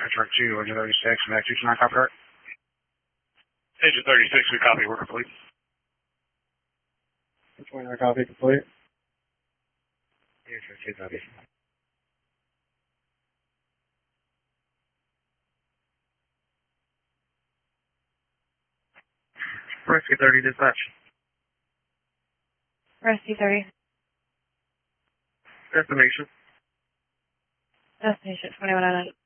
Track 2, Agent 36, Mac 29, copy correct. Agent 36, we copy, we're complete. 29, copy, complete. Agent 2, copy. Rescue 30, dispatch. Rescue 30. Destination. Destination 2109.